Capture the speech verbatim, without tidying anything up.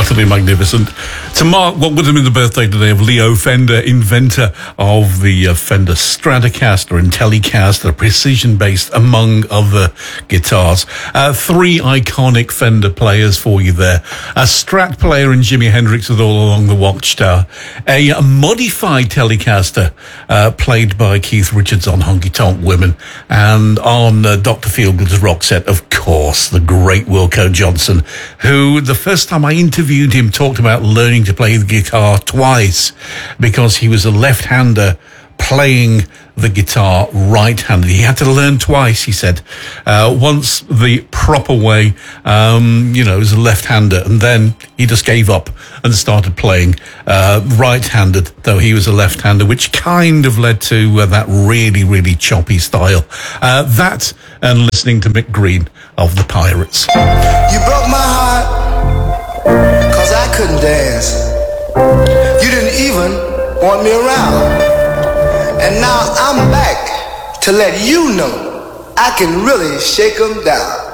utterly magnificent. To mark what would have been the birthday today of Leo Fender, inventor of the uh, Fender Stratocaster and Telecaster, precision-based, among other guitars. Uh, three iconic Fender players for you there. A Strat player and Jimi Hendrix with All Along the Watchtower. A, a modified Telecaster uh, played by Keith Richards on Honky Tonk Women. And on uh, Doctor Feelgood's rock set, of course, the great Wilco Johnson, who the first time I interviewed him talked about learning to play the guitar twice because he was a left-hander playing the guitar right-handed. He had to learn twice, he said. Uh, once the proper way, um, you know, as a left-hander, and then he just gave up and started playing uh, right-handed, though he was a left-hander, which kind of led to uh, that really, really choppy style. Uh, that and listening to Mick Green of the Pirates. You broke my heart, cause I couldn't dance. You didn't even want me around. And now I'm back to let you know I can really shake 'em down.